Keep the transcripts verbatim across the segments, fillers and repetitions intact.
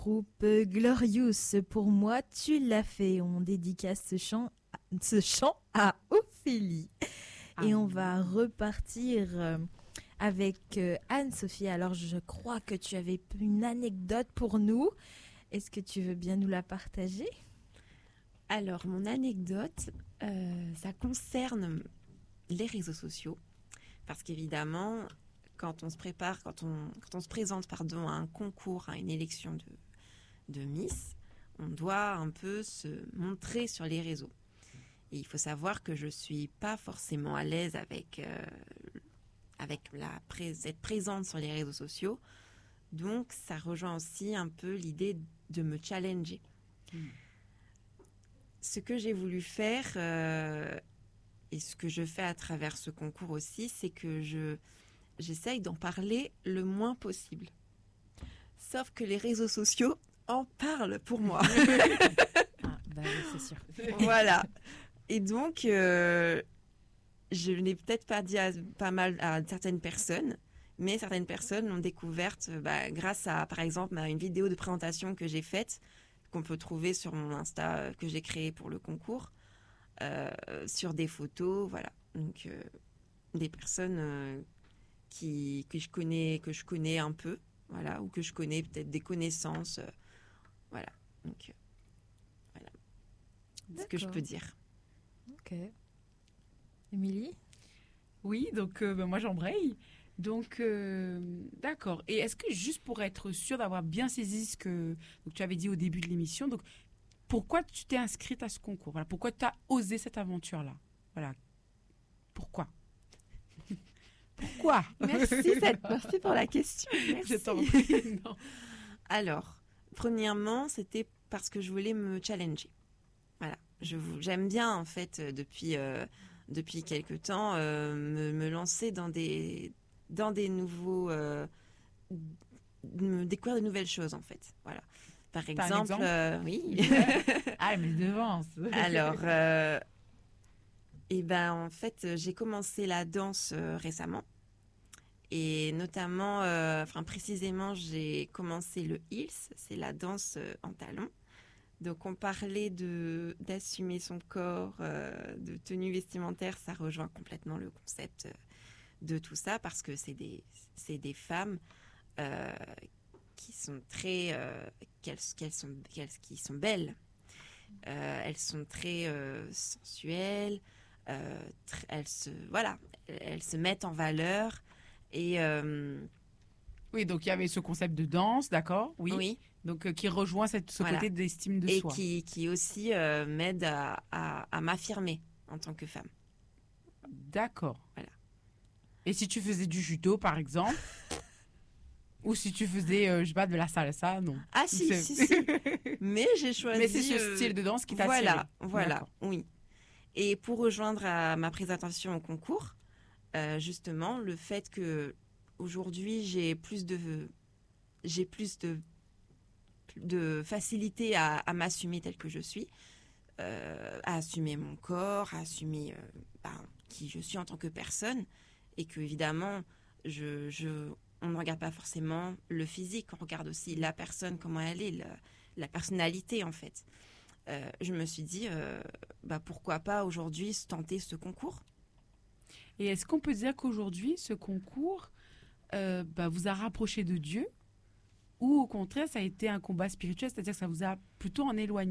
Groupe Glorious, pour moi, tu l'as fait. On dédicace ce chant, ce chant à Ophélie. Ah, et on va repartir avec Anne-Sophie. Alors, je crois que tu avais une anecdote pour nous. Est-ce que tu veux bien nous la partager ? Alors, mon anecdote, euh, ça concerne les réseaux sociaux. Parce qu'évidemment, quand on se prépare, quand on, quand on se présente pardon, à un concours, à une élection de, de Miss, on doit un peu se montrer sur les réseaux. Et il faut savoir que je ne suis pas forcément à l'aise avec, euh, avec la pré- être présente sur les réseaux sociaux. Donc, ça rejoint aussi un peu l'idée de me challenger. Mmh. Ce que j'ai voulu faire, euh, et ce que je fais à travers ce concours aussi, c'est que je, j'essaye d'en parler le moins possible. Sauf que les réseaux sociaux en parlent pour moi. Ah, bah oui, c'est sûr. Voilà. Et donc, euh, je n'ai peut-être pas dit à, pas mal à certaines personnes, mais certaines personnes l'ont découverte bah, grâce à, par exemple, à une vidéo de présentation que j'ai faite, qu'on peut trouver sur mon Insta euh, que j'ai créé pour le concours, euh, sur des photos, voilà. Donc, euh, des personnes euh, qui, que, je connais, que je connais un peu, voilà, ou que je connais peut-être des connaissances, euh, voilà. Donc, euh, voilà. C'est ce que je peux dire. Ok. Émilie ? Oui, donc euh, ben moi j'embraye. Donc, euh, d'accord. Et est-ce que juste pour être sûr d'avoir bien saisi ce que donc, tu avais dit au début de l'émission, donc pourquoi tu t'es inscrite à ce concours ? Voilà, pourquoi tu as osé cette aventure-là ? Voilà. Pourquoi ? Pourquoi ? Merci, cette... Merci pour la question. Merci. Je t'en prie. Non. Alors, premièrement, c'était parce que je voulais me challenger. Voilà. Je, j'aime bien, en fait, depuis, euh, depuis quelque temps, euh, me, me lancer dans des, dans des nouveaux... Euh, me découvrir de nouvelles choses, en fait. Voilà. Par T'as exemple, un exemple euh, oui. Ah, mais devance. Alors, euh, et ben, en fait, j'ai commencé la danse euh, récemment. Et notamment, euh, enfin précisément, j'ai commencé le heels, c'est la danse euh, en talons. Donc, on parlait de, d'assumer son corps, euh, de tenue vestimentaire, ça rejoint complètement le concept de tout ça parce que c'est des, c'est des femmes euh, qui sont très, euh, qu'elles, qu'elles sont, qu'elles, qui sont belles. Euh, elles sont très euh, sensuelles, euh, tr- elles se, voilà, elles se mettent en valeur et euh, Oui, donc il y avait ce concept de danse, d'accord ? Oui. oui. Donc euh, qui rejoint cette, ce Voilà. côté d'estime de et soi. qui, qui aussi euh, m'aide à, à, à m'affirmer en tant que femme. D'accord. Voilà. Et si tu faisais du judo, par exemple, ou si tu faisais, euh, je sais pas, de la salsa, non. Ah si, C'est... si, si. Mais j'ai choisi... Mais c'est ce euh, style de danse qui t'a Voilà, attiré. voilà, D'accord. oui. Et pour rejoindre à ma présentation au concours, euh, justement, le fait que aujourd'hui j'ai plus de, j'ai plus de, de facilité à, à m'assumer telle que je suis, euh, à assumer mon corps, à assumer euh, ben, qui je suis en tant que personne, et que évidemment, je, je, on ne regarde pas forcément le physique, on regarde aussi la personne, comment elle est, la, la personnalité en fait. Euh, je me suis dit, euh, bah, pourquoi pas aujourd'hui se tenter ce concours. Et est-ce qu'on peut dire qu'aujourd'hui, ce concours euh, bah, vous a rapproché de Dieu ou au contraire, ça a été un combat spirituel, c'est-à-dire que ça vous a plutôt en éloigné ?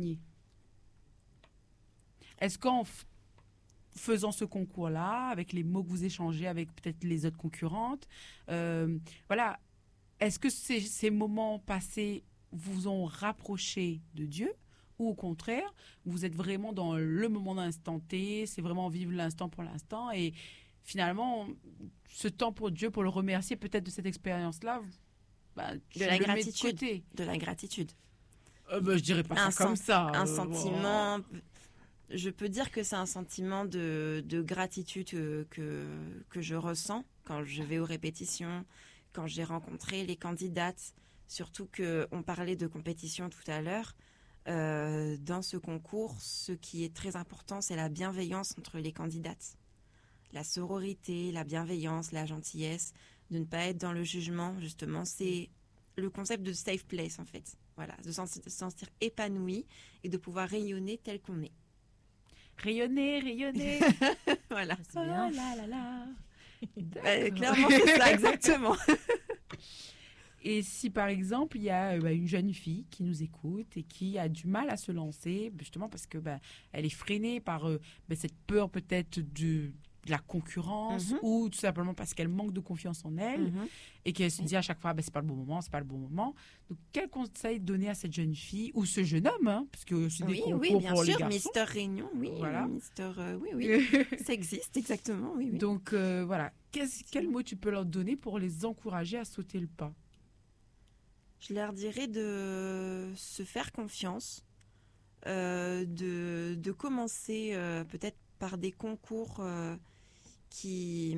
Est-ce qu'en f- faisant ce concours-là, avec les mots que vous échangez avec peut-être les autres concurrentes, euh, voilà, est-ce que ces, ces moments passés vous ont rapproché de Dieu ? Ou au contraire, vous êtes vraiment dans le moment d'instant T, c'est vraiment vivre l'instant pour l'instant. Et finalement, ce temps pour Dieu, pour le remercier peut-être de cette expérience-là, bah, De la gratitude. De, de la gratitude. Euh, bah, je dirais pas un ça comme sen- ça. Un euh, sentiment... Je peux dire que c'est un sentiment de, de gratitude que, que, que je ressens quand je vais aux répétitions, quand j'ai rencontré les candidates. Surtout qu'on parlait de compétition tout à l'heure. Euh, dans ce concours, ce qui est très important, c'est la bienveillance entre les candidates. La sororité, la bienveillance, la gentillesse, de ne pas être dans le jugement, justement. C'est le concept de safe place, en fait. Voilà, de se sentir, de se sentir épanoui et de pouvoir rayonner tel qu'on est. Rayonner, rayonner. Voilà. C'est bien. Oh là là là. Euh, clairement, c'est ça, exactement. Et si par exemple il y a euh, bah, une jeune fille qui nous écoute et qui a du mal à se lancer, justement parce que bah, elle est freinée par euh, bah, cette peur peut-être de, de la concurrence, Mhm. ou tout simplement parce qu'elle manque de confiance en elle, Mhm. et qu'elle se Oui. dit à chaque fois bah, c'est pas le bon moment, c'est pas le bon moment. Donc quel conseil donner à cette jeune fille ou ce jeune homme, hein, parce que c'est des Oui, concours oui, bien pour les sûr, garçons. Mister Réunion, oui, Voilà. Mister, euh, oui, oui, ça existe, exactement, oui, oui. Donc euh, voilà, Qu'est-ce- quel mot tu peux leur donner pour les encourager à sauter le pas? Je leur dirais de se faire confiance, euh, de, de commencer euh, peut-être par des concours euh, qui...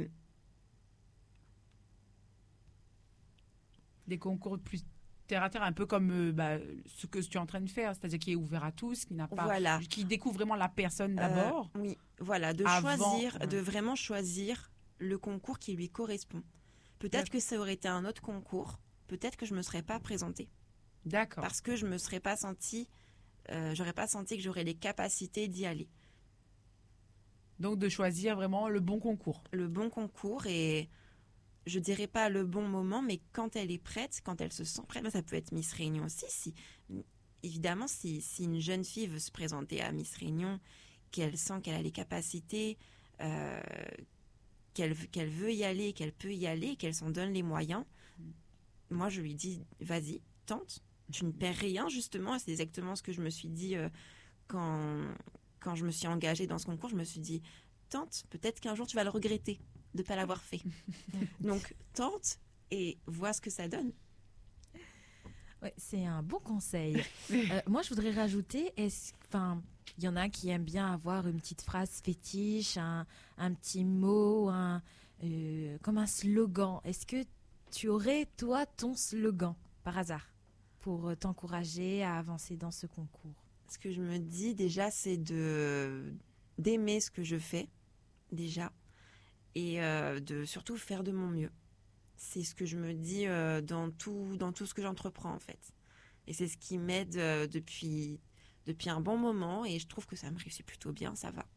Des concours plus terre à terre, un peu comme euh, bah, ce que tu es en train de faire, c'est-à-dire qui est ouvert à tous, qui n'a pas, Voilà. qui découvre vraiment la personne Euh, d'abord. oui, voilà, de Avant, choisir, ouais. de vraiment choisir le concours qui lui correspond. Peut-être D'accord. que ça aurait été un autre concours, peut-être que je me serais pas présentée D'accord. parce que je me serais pas sentie, euh, j'aurais pas senti que j'aurais les capacités d'y aller. Donc de choisir vraiment le bon concours. Le bon concours et je dirais pas le bon moment, mais quand elle est prête, quand elle se sent prête, ben, ça peut être Miss Réunion aussi. Si, évidemment, si, si une jeune fille veut se présenter à Miss Réunion, qu'elle sent qu'elle a les capacités, euh, qu'elle, qu'elle veut y aller, qu'elle peut y aller, qu'elle s'en donne les moyens, moi je lui dis vas-y, tente. Tu ne perds rien, justement. C'est exactement ce que je me suis dit euh, quand, quand je me suis engagée dans ce concours. Je me suis dit tente, peut-être qu'un jour tu vas le regretter de ne pas l'avoir fait. Donc tente et vois ce que ça donne. Ouais, c'est un bon conseil. Euh, moi, je voudrais rajouter, est-ce, enfin, il y en a qui aiment bien avoir une petite phrase fétiche, un, un petit mot, un, euh, comme un slogan. Est-ce que tu aurais, toi, ton slogan, par hasard, pour euh, t'encourager à avancer dans ce concours? Ce que je me dis déjà, c'est de d'aimer ce que je fais, déjà, et euh, de surtout faire de mon mieux. C'est ce que je me dis euh, dans, tout, dans tout ce que j'entreprends, en fait. Et c'est ce qui m'aide euh, depuis, depuis un bon moment, et je trouve que ça me réussit plutôt bien, ça va.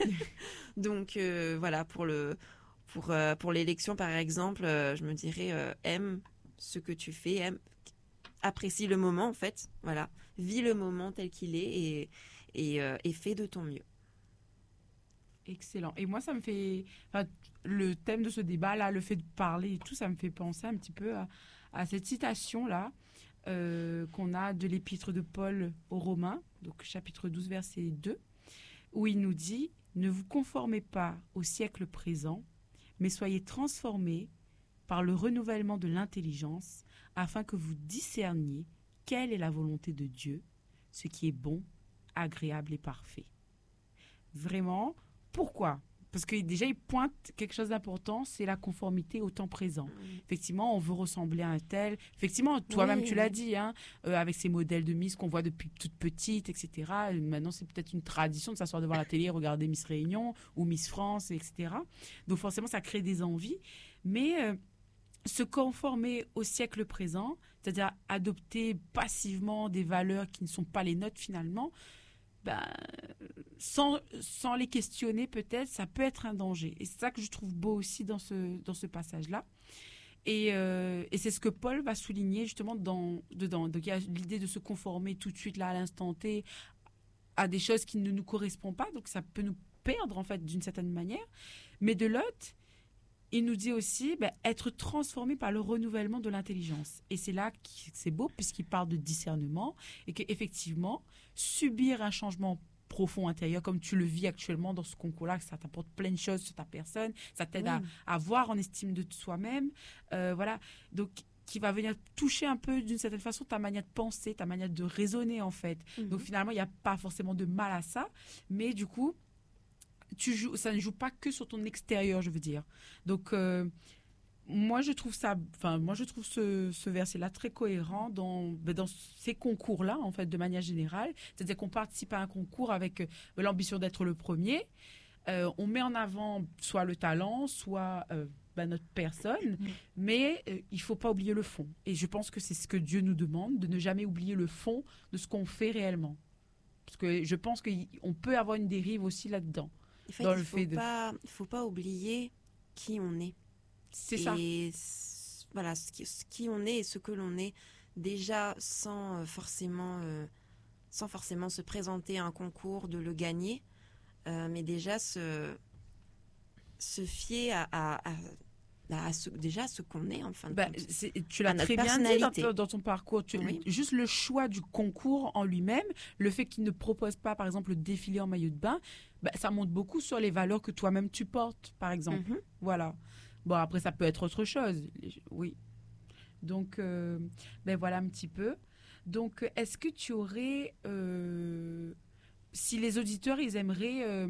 Donc, euh, voilà, pour, le, pour, euh, pour l'élection, par exemple, euh, je me dirais, euh, aime ce que tu fais, aime, apprécie le moment, en fait, voilà. Vis le moment tel qu'il est, et, et, euh, et fais de ton mieux. Excellent. Et moi, ça me fait... Enfin, le thème de ce débat-là, le fait de parler et tout, ça me fait penser un petit peu à, à cette citation-là euh, qu'on a de l'épître de Paul aux Romains, donc chapitre douze, verset deux, où il nous dit « Ne vous conformez pas au siècle présent, mais soyez transformés par le renouvellement de l'intelligence, afin que vous discerniez quelle est la volonté de Dieu, ce qui est bon, agréable et parfait. » Vraiment, pourquoi ? Parce que déjà, il pointe quelque chose d'important, c'est la conformité au temps présent. Effectivement, on veut ressembler à un tel. Effectivement, toi-même, Oui, tu l'as oui. dit, hein, euh, avec ces modèles de Miss qu'on voit depuis toute petite, et cetera. Et maintenant, c'est peut-être une tradition de s'asseoir devant la télé, regarder Miss Réunion ou Miss France, et cetera. Donc forcément, ça crée des envies. Mais euh, se conformer au siècle présent, c'est-à-dire adopter passivement des valeurs qui ne sont pas les nôtres finalement, ben, sans, sans les questionner peut-être, ça peut être un danger. Et c'est ça que je trouve beau aussi dans ce, dans ce passage-là. Et, euh, et c'est ce que Paul va souligner justement dans, dedans. Donc il y a l'idée de se conformer tout de suite là à l'instant T à des choses qui ne nous correspondent pas. Donc ça peut nous perdre en fait d'une certaine manière. Mais de l'autre, il nous dit aussi ben, être transformé par le renouvellement de l'intelligence. Et c'est là que c'est beau puisqu'il parle de discernement et qu'effectivement, subir un changement profond intérieur, comme tu le vis actuellement dans ce concours-là, que ça t'apporte plein de choses sur ta personne, ça t'aide Oui. à, à avoir en estime de soi-même. Euh, voilà. Donc, qui va venir toucher un peu d'une certaine façon ta manière de penser, ta manière de raisonner en fait. Mhm. Donc finalement, il n'y a pas forcément de mal à ça, mais du coup, tu joues, ça ne joue pas que sur ton extérieur, je veux dire. Donc, euh, moi, je trouve ça, enfin, moi, je trouve ce, ce verset-là très cohérent dans, ben, dans ces concours-là, en fait, de manière générale. C'est-à-dire qu'on participe à un concours avec euh, l'ambition d'être le premier. Euh, on met en avant soit le talent, soit euh, bah, notre personne, Mm. mais euh, il faut pas oublier le fond. Et je pense que c'est ce que Dieu nous demande, de ne jamais oublier le fond de ce qu'on fait réellement. Parce que je pense qu'on peut avoir une dérive aussi là-dedans. En fait, Dans il le ne faut, fait de- pas- il faut pas oublier qui on est. C'est ça. Et c- voilà, ce qui, ce qui on est et ce que l'on est, déjà sans euh, forcément, euh, sans forcément se présenter à un concours, de le gagner, euh, mais déjà se, se fier à, à- à- à ce, déjà à ce qu'on est, en fin de Bah, compte. c'est- tu l'as à notre très bien dit dans, personnalité. ton- dans ton parcours. Tu- Oui. Juste le choix du concours en lui-même, le fait qu'il ne propose pas, par exemple, le défilé en maillot de bain, bah, ça montre beaucoup sur les valeurs que toi-même tu portes, par exemple. Mhm. Voilà. Bon, après, ça peut être autre chose. Les- Oui. Donc, euh, ben voilà un petit peu. Donc, est-ce que tu aurais, euh, si les auditeurs, ils aimeraient euh,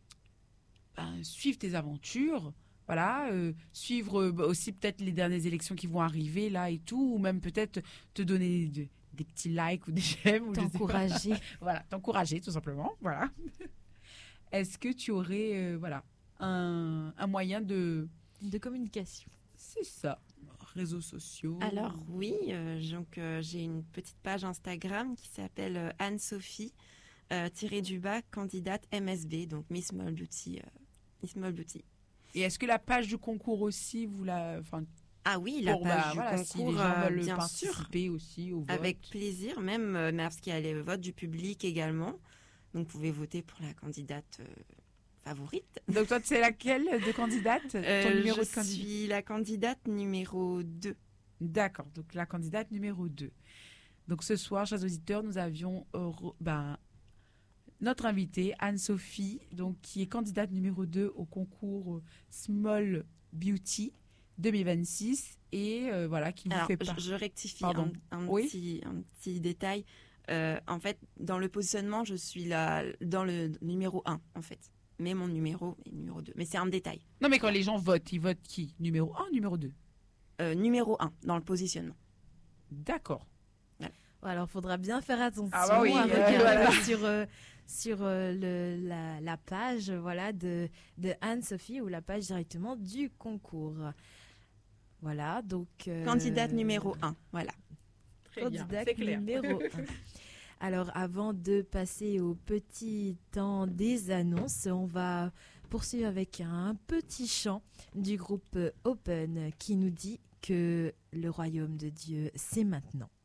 ben, suivre tes aventures, voilà, euh, suivre euh, bah, aussi peut-être les dernières élections qui vont arriver là et tout, ou même peut-être te donner de- des petits likes ou des j'aime, ou je sais pas. T'encourager. Voilà, t'encourager tout simplement, voilà. Est-ce que tu aurais, euh, voilà, un, un moyen de... De communication. C'est ça, réseaux sociaux. Alors oui, euh, donc euh, j'ai une petite page Instagram qui s'appelle euh, Anne-Sophie euh, tiré du bas candidate M S B, donc Miss Small Beauty. euh, Miss Small Beauty. Et est-ce que la page du concours aussi, vous la... Enfin, Ah oui, la pour, page bah, du voilà, si concours, les gens euh, veulent bien sûr, participer aussi au vote. avec plaisir, même euh, parce qu'il y a les votes du public également. Donc vous pouvez voter pour la candidate euh, favorite. Donc toi, c'est laquelle de candidate Ton Euh, numéro je de candidat suis la candidate numéro deux. D'accord, donc la candidate numéro deux. Donc ce soir, chers auditeurs, nous avions euh, re- ben, notre invitée, Anne-Sophie, donc, qui est candidate numéro deux au concours euh, Small Beauty deux mille vingt-six et euh, voilà, qui vous Alors, fait je, part. je rectifie Pardon. un, un Oui. petit, un petit détail. Euh, en fait, dans le positionnement, je suis là, dans le numéro un, en fait. Mais mon numéro est numéro deux. Mais c'est un détail. Non, mais quand les gens votent, ils votent qui Numéro un, numéro deux. Euh, numéro un, dans le positionnement. D'accord. Alors, faudra bien faire attention Ah bah oui, à euh, regarder voilà. sur, euh, sur euh, le, la, la page voilà, de, de Anne-Sophie ou la page directement du concours. Voilà, donc... euh, Candidate numéro un, voilà. Très bien, Candidate c'est clair. numéro un. Alors, avant de passer au petit temps des annonces, on va poursuivre avec un petit chant du groupe Open qui nous dit que le royaume de Dieu, c'est maintenant.